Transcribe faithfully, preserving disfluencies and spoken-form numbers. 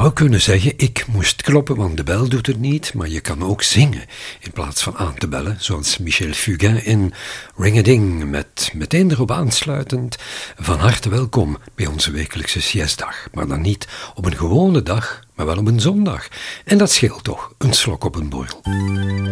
zou kunnen zeggen, ik moest kloppen, want de bel doet het niet, maar je kan ook zingen in plaats van aan te bellen, zoals Michel Fugain in Ring-a-Ding, met meteen erop aansluitend van harte welkom bij onze wekelijkse siestdag, maar dan niet op een gewone dag, maar wel op een zondag. En dat scheelt toch, een slok op een borrel.